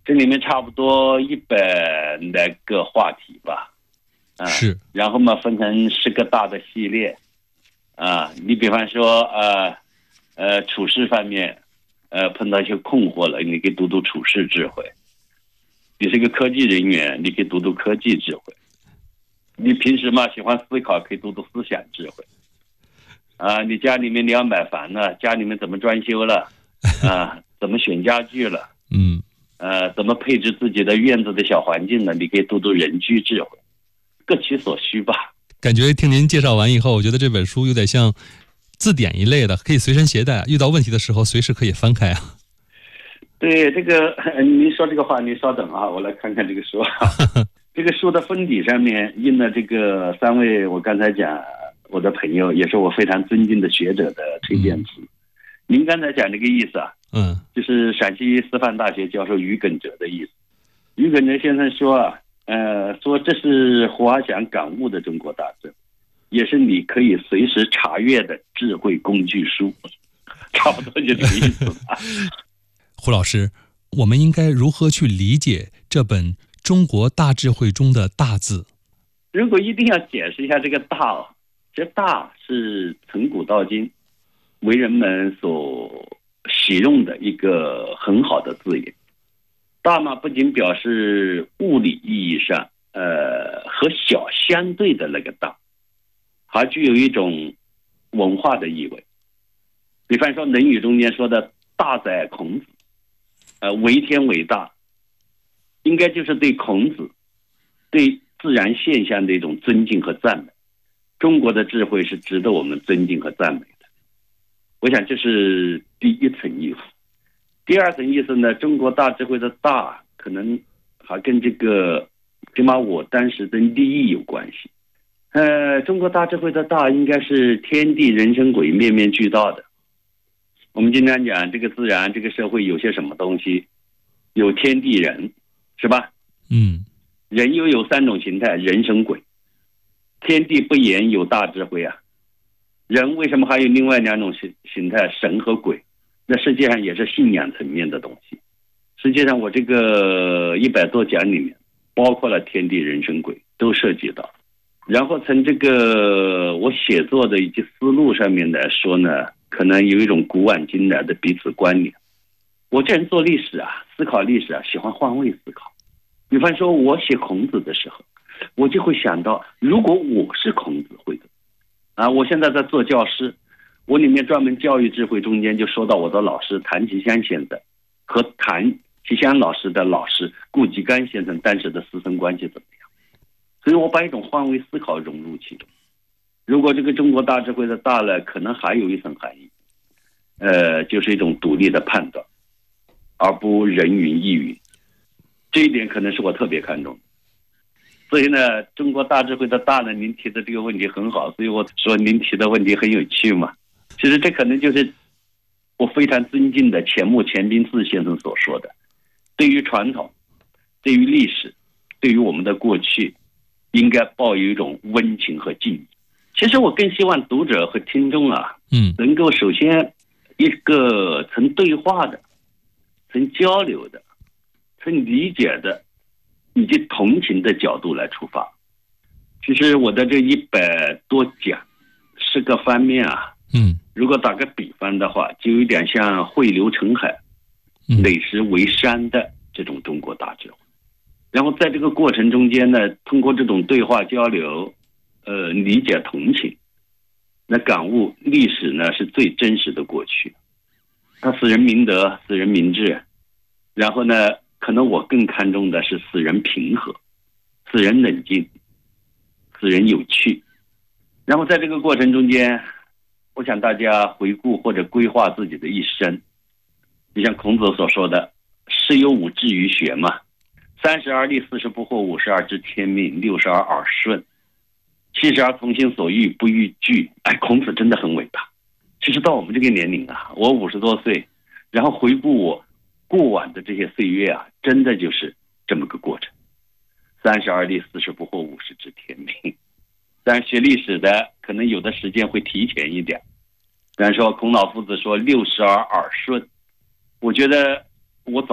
这里面差不多100来个话题吧， 是， 然后嘛分成10个大的系列，你比方说处事方面，碰到一些困惑了，你可以读读处事智慧；你是个科技人员，你可以读读科技智慧；你平时嘛喜欢思考，可以读读思想智慧。你家里面你要买房了，家里面怎么装修了，怎么选家具了，怎么配置自己的院子的小环境呢？你可以读读人居智慧，各取所需吧。 感觉听您介绍完以后，我觉得这本书有点像字典一类的，可以随身携带，遇到问题的时候随时可以翻开啊。 对，这个您说这个话，您稍等啊，我来看看这个书。这个书的封底上面印了这个3位我刚才讲我的朋友，也是我非常尊敬的学者的推荐词。您刚才讲这个意思就是陕西师范大学教授于耿哲的意思。于耿哲先生说说这是华详感悟的中国大政，也是你可以随时查阅的智慧工具书，差不多就这个意思吧。 胡老师，我们应该如何去理解这本中国大智慧中的大字？ 如果一定要解释一下这个大，这大是从古到今为人们所使用的一个很好的字眼。大嘛，不仅表示物理意义上和小相对的那个大，还具有一种文化的意味。比方说《论语》中间说的大宰孔子，为天为大，应该就是对孔子对自然现象的一种尊敬和赞美。中国的智慧是值得我们尊敬和赞美的，我想这是第一层意思。第二层意思呢，中国大智慧的大可能还跟这个起码我当时的利益有关系。中国大智慧的大应该是天地人神鬼面面俱到的。我们经常讲这个自然这个社会有些什么东西，有天地人，是吧？人又有3种形态，人神鬼。天地不言有大智慧啊，人为什么还有另外2种形态，神和鬼？那实际上也是信仰层面的东西。实际上我这个100多讲里面包括了天地人神鬼都涉及到。然后从这个我写作的以及思路上面来说呢，可能有一种古往今来的彼此关联。我这人做历史思考历史喜欢换位思考。比方说我写孔子的时候，我就会想到如果我是孔子会的。我现在在做教师，我里面专门教育智慧中间就说到我的老师谭其骧先生和谭其骧老师的老师顾颉刚先生当时的师生关系怎么样，所以我把一种换位思考融入其中。如果这个中国大智慧的大呢，可能还有一层含义，就是一种独立的判断，而不人云亦云。这一点可能是我特别看重的。所以呢，中国大智慧的大呢，您提的这个问题很好，所以我说您提的问题很有趣嘛。其实这可能就是我非常尊敬的钱穆钱斌次先生所说的，对于传统，对于历史，对于我们的过去，应该抱有一种温情和敬意。其实我更希望读者和听众能够首先一个从对话的、从交流的、从理解的以及同情的角度来出发。其实我的这100多讲10个方面如果打个比方的话，就有点像汇流成海、垒石为山的这种中国大智慧。然后在这个过程中间呢，通过这种对话交流，理解同情，那感悟历史呢是最真实的过去，它使人明德，使人明智。然后呢，可能我更看重的是使人平和，使人冷静，使人有趣。然后在这个过程中间，我想大家回顾或者规划自己的一生，就像孔子所说的事有五志于学嘛，30而立，40不惑，50而知天命，60而耳顺，70而从心所欲不逾矩。孔子真的很伟大。其实到我们这个年龄我50多岁，然后回顾我过往的这些岁月真的就是这么个过程。30而立，40不惑，50知天命。但是学历史的可能有的时间会提前一点，比方说孔老夫子说60而耳顺，我觉得我早